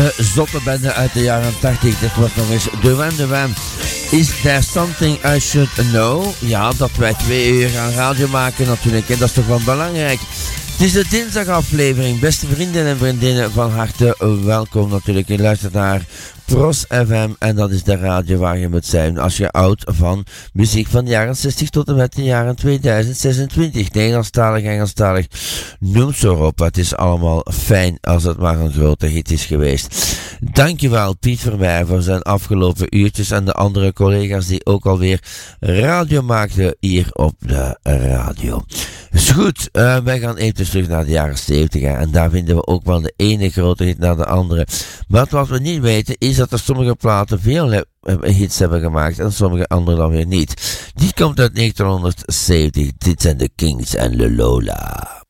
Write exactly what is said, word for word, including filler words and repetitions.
andere zotte bende uit de jaren tachtig. Dit wordt nog eens Duran Duran. Is there something I should know? Ja, dat wij twee uur gaan radio maken natuurlijk. En dat is toch wel belangrijk. Het is de dinsdagaflevering. Beste vrienden en vriendinnen, van harte welkom natuurlijk. Je luistert naar Tros F M en dat is de radio waar je moet zijn als je houdt van muziek van de jaren zestig tot en met de jaren tweeduizend zesentwintig. Nederlandstalig, Engelstalig, noem zo op. Het is allemaal fijn als het maar een grote hit is geweest. Dankjewel Piet Vermeij voor zijn afgelopen uurtjes en de andere collega's die ook alweer radio maakten hier op de radio. Is goed, uh, wij gaan even terug naar de jaren zeventig en daar vinden we ook wel de ene grote hit naar de andere. Maar wat we niet weten is dat er sommige platen veel hits hebben gemaakt en sommige andere dan weer niet. Dit komt uit negentien zeventig, dit zijn de Kings en Le Lola.